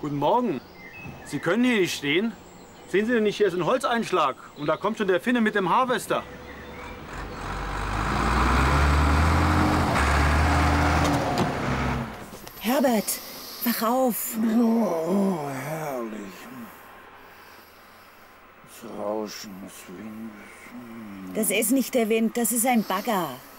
Guten Morgen. Sie können hier nicht stehen. Sehen Sie denn nicht, hier ist ein Holzeinschlag. Und da kommt schon der Finne mit dem Harvester. Herbert, wach auf. Oh, herrlich. Das Rauschen des Windes. Das ist nicht der Wind, das ist ein Bagger.